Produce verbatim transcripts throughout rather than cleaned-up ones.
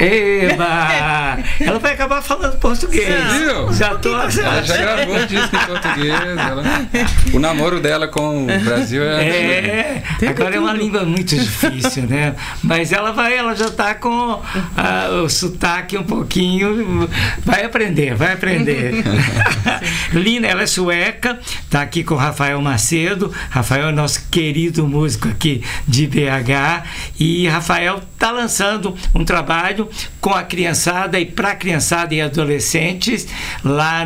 Eba! Ela vai acabar falando português. Viu? Já tô... Ela já gravou um disco em português. Ela... O namoro dela com o Brasil é... É, agora é uma língua muito difícil, né? Mas ela vai, ela já está com ah, o sotaque um pouquinho. Vai aprender, vai aprender. Lina, ela é sueca, está aqui com o Rafael Macedo. Rafael é nosso querido músico aqui de B H. E Rafael está lançando um trabalho com a criançada e para a criançada e adolescentes lá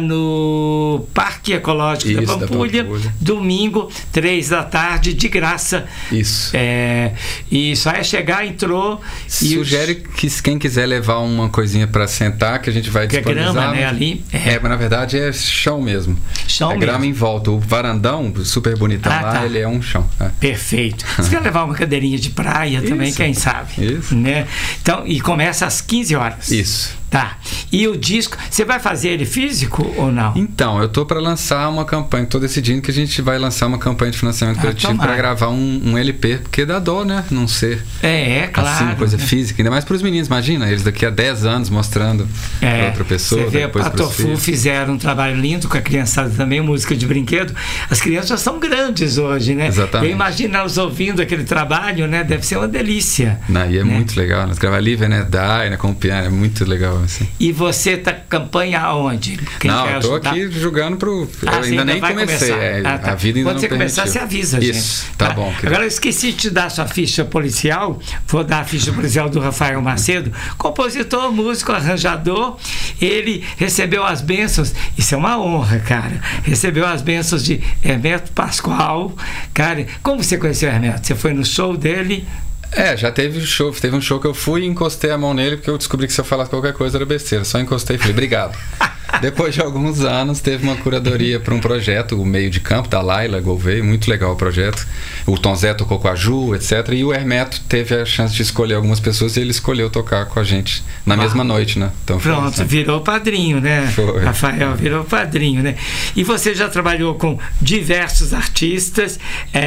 no Parque Ecológico Isso, da Pampulha, da Pampulha. domingo, três da tarde, de graça. Isso. É, e só é chegar, entrou. Sugere e que quem quiser levar uma coisinha para sentar, que a gente vai que é disponibilizar. grama, né, ali. É, é, mas na verdade é chão mesmo. Chão é mesmo. grama em volta. O varandão, super bonitão Ah, lá, tá. ele é um chão. É. Perfeito. Você quer levar uma cadeirinha de praia também, Isso. quem sabe? Isso. Né? Então, e começa às quinze horas. Isso. Tá. E o disco, você vai fazer ele físico ou não? Então, eu tô para lançar uma campanha, tô decidindo que a gente vai lançar uma campanha de financiamento Ah, coletivo para tomara. gravar um, um L P, porque dá dó, né? Não ser É, é claro. assim, uma coisa né? física, ainda mais para os meninos, imagina, eles daqui a dez anos mostrando para É, outra pessoa, você vê, a depois pros Patofu filhos. fizeram um trabalho lindo com a criançada também, música de brinquedo. As crianças são grandes hoje, né? Exatamente. Eu imagino elas ouvindo aquele trabalho, né? Deve ser uma delícia. Não, e é né? muito legal, nós gravar Live né, Die, né, com o piano, é muito legal assim. E você tá campanha aonde? Quem Não, quer eu tô ajudar? aqui jogando pro. Ah, eu você ainda nem vai comecei. começar. É, Ah, tá. A vida ainda Quando não você começar, permitiu. você avisa, Isso, gente. tá bom. querido. Agora eu esqueci de te dar sua ficha policial. Vou dar a ficha policial do Rafael Macedo, compositor, músico, arranjador. Ele recebeu as bênçãos. Isso é uma honra, cara. Recebeu as bênçãos de Hermeto Pascoal. Cara, como você conheceu o Hermeto? Você foi no show dele? É, já teve show, teve um show que eu fui e encostei a mão nele, porque eu descobri que se eu falasse qualquer coisa era besteira. Só encostei e falei, obrigado. Depois de alguns anos, teve uma curadoria para um projeto, o Meio de Campo, da Laila Gouveia, muito legal o projeto. O Tom Zé tocou com a Ju, etcétera. E o Hermeto teve a chance de escolher algumas pessoas e ele escolheu tocar com a gente na Ah. mesma noite, né? Então, foi Pronto, assim. virou padrinho, né? Foi. Rafael virou padrinho, né? E você já trabalhou com diversos artistas,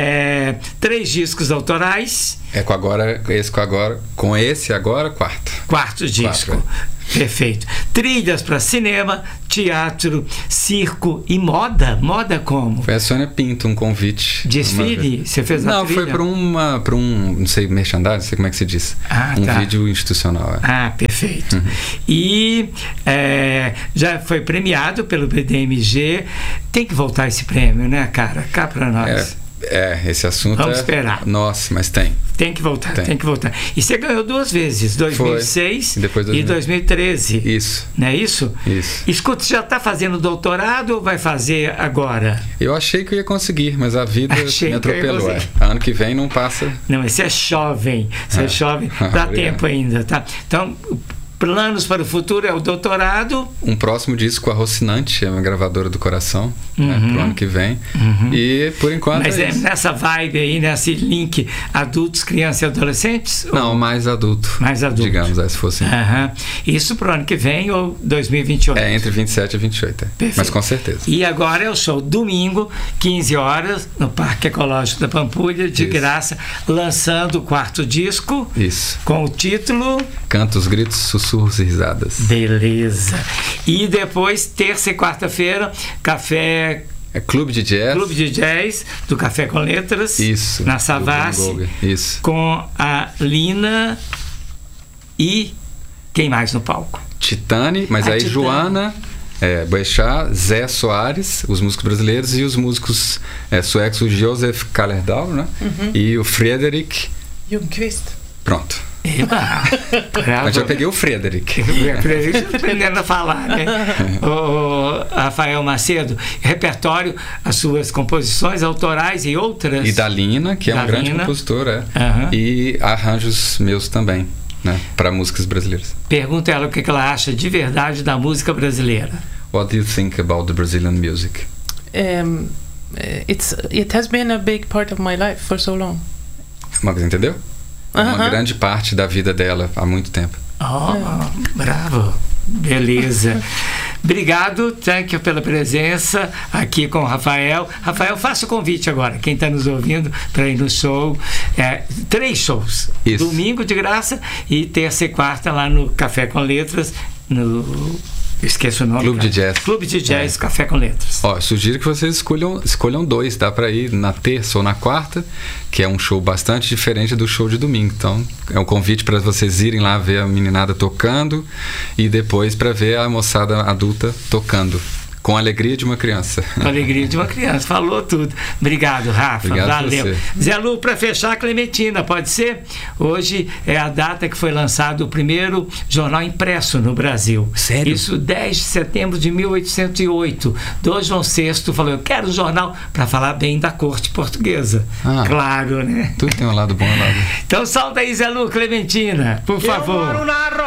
é, três discos autorais, É com agora, esse com agora, com esse agora, quarto. quarto disco. Quatro, Perfeito. Trilhas para cinema, teatro, circo e moda. Moda como? Foi a Sônia Pinto, um convite. Desfile? Uma... Você fez a Não, trilha? foi para uma, para um, não sei, merchandising, não sei como é que se diz. Ah, um tá. vídeo institucional. É. Ah, perfeito. Uhum. E é, já foi premiado pelo B D M G. Tem que voltar esse prêmio, né, cara? Cá para nós. É. É, esse assunto Vamos é... esperar. Nossa, mas tem. Tem que voltar, tem. Tem. que voltar. E você ganhou duas vezes, dois mil e seis Foi. E depois dois mil. e dois mil e treze. Isso. Não é isso? Isso. Escuta, você já está fazendo doutorado ou vai fazer agora? Eu achei que eu ia conseguir, mas a vida Achei me que eu ia atropelou. É. conseguir. Ano que vem não passa. Não, você é jovem, você é, É. jovem, Ah, dá obrigado. tempo ainda, tá? Então, planos para o futuro é o doutorado. Um próximo disco, a Rocinante, é uma gravadora do coração, Uhum. né, pro ano que vem. Uhum. E por enquanto Mas é é isso. nessa vibe aí, nesse link adultos, crianças e adolescentes? Não, Ou mais adulto. mais adulto? Digamos, é, se fosse. Aham. Isso pro ano que vem ou dois mil e vinte e oito? É entre vinte e sete e vinte e oito. É. Perfeito. Mas com certeza. E agora é o show domingo, quinze horas, no Parque Ecológico da Pampulha, de Isso. graça, lançando o quarto disco Isso. com o título Cantos, gritos, sussurros e risadas. Beleza. E depois, terça e quarta-feira, café, É Clube de Jazz. Clube de Jazz do Café com Letras, Isso. na do Savassi, Bruno Golga. Isso. com a Lina e quem mais no palco? Titane, mas A aí Titane. Joana, é, Boechat, Zé Soares, os músicos brasileiros, e os músicos é, suecos, o Josef Kallerdal, né? Uhum. E o Fredrik. Ljungqvist. Pronto. Eba, bravo. Mas já peguei o Fredrik. Estou aprendendo a falar, né? O Rafael Macedo, repertório, as suas composições autorais e outras. E da Lina, que é Da um grande Lina. compositor, é. Aham. E arranjos meus também, né? Para músicas brasileiras. Pergunta ela o que ela acha de verdade da música brasileira. What do you think about the Brazilian music? Um, it's, it has been a big part of my life for so long. Uma coisa, entendeu? É uma Aham. grande parte da vida dela há muito tempo. Oh, bravo. Beleza. Obrigado, thank you pela presença aqui com o Rafael. Rafael, faça o convite agora, quem está nos ouvindo, para ir no show. É, três shows. Isso. Domingo de graça e terça e quarta lá no Café com Letras, no... Esqueço o nome. Clube cara. de Jazz. Clube de Jazz, É. Café com Letras. Ó, sugiro que vocês escolham, escolham dois, dá pra ir na terça ou na quarta, que é um show bastante diferente do show de domingo. Então, é um convite para vocês irem lá ver a meninada tocando e depois para ver a moçada adulta tocando. Com a alegria de uma criança. Com a alegria de uma criança. Falou tudo. Obrigado, Rafa. Obrigado. Valeu. Você. Zé Lu, para fechar, Clementina, pode ser? Hoje é a data que foi lançado o primeiro jornal impresso no Brasil. Sério? Isso dez de setembro de mil oitocentos e oito. Dom João sexto falou, eu quero um jornal para falar bem da corte portuguesa. Ah. Claro, né? Tudo tem um lado bom e um lado. Então solta aí, Zé Lu, Clementina, por favor.